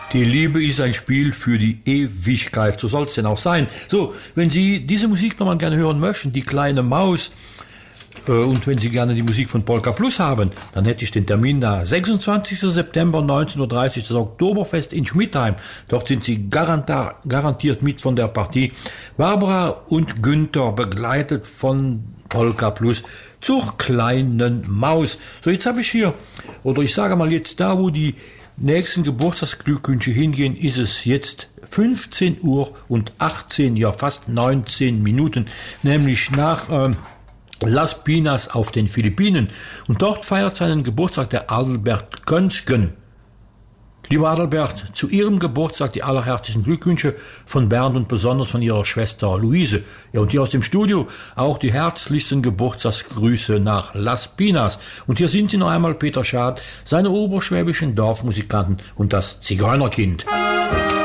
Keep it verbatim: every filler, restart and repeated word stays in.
Die Liebe ist ein Spiel für die Ewigkeit, so soll es denn auch sein. So, wenn Sie diese Musik nochmal gerne hören möchten, die kleine Maus, äh, und wenn Sie gerne die Musik von Polka Plus haben, dann hätte ich den Termin da. sechsundzwanzigster September, neunzehn Uhr dreißig, das Oktoberfest in Schmidheim. Dort sind Sie garanta- garantiert mit von der Partie. Barbara und Günther, begleitet von Polka Plus zur kleinen Maus. So, jetzt habe ich hier, oder ich sage mal jetzt da, wo die nächsten Geburtstagsglückwünsche hingehen, ist es jetzt fünfzehn Uhr und achtzehn, ja fast neunzehn Minuten, nämlich nach ähm, Las Piñas auf den Philippinen. Und dort feiert seinen Geburtstag der Adalbert Könzgen. Lieber Adalbert, zu Ihrem Geburtstag die allerherzlichen Glückwünsche von Bernd und besonders von Ihrer Schwester Luise. Ja, und hier aus dem Studio auch die herzlichsten Geburtstagsgrüße nach Las Piñas. Und hier sind Sie noch einmal, Peter Schad, seine oberschwäbischen Dorfmusikanten und das Zigeunerkind.